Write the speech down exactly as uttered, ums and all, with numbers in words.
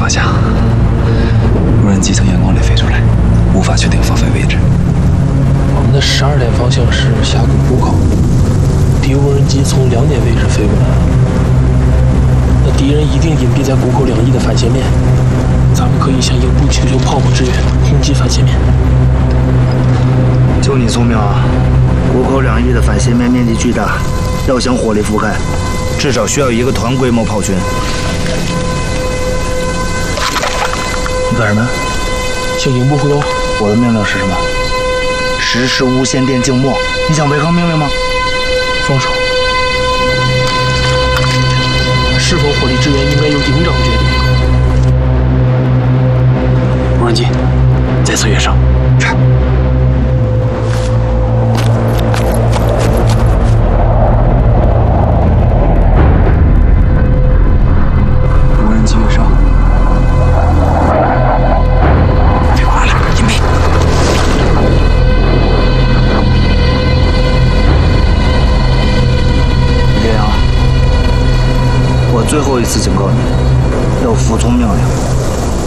方向，无人机从阳光里飞出来，无法确定放飞位置。 我们的十二点方向是峡谷谷口，敌无人机从两点位置飞过来了。那敌人一定隐蔽在谷口两翼的反斜面，咱们可以向营部请求炮火支援，轰击反斜面。 就你聪明啊！谷口两翼的反斜面面积巨大，要想火力覆盖，至少需要一个团规模炮群。你干什么？ 向营部汇报。 我的命令是什么？实施无线电静默。你想违抗命令吗？ 放手。是否火力支援应该由营长决定。无人机，再次跃升。是。 无人机跃升。飞过来了，隐蔽。 岳阳，我最后一次警告你，要服从命令。